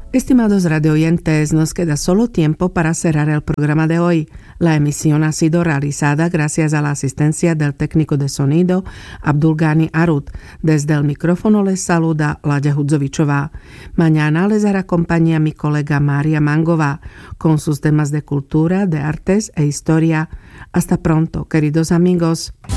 Estimados radioyentes, nos queda solo tiempo para cerrar el programa de hoy. La emisión ha sido realizada gracias a la asistencia del técnico de sonido Abdulgani Arut. Desde el micrófono les saluda Laďa Hudzovičová. Mañana les hará compañía mi colega María Mangová con sus temas de cultura, de artes e historia. Hasta pronto, queridos amigos.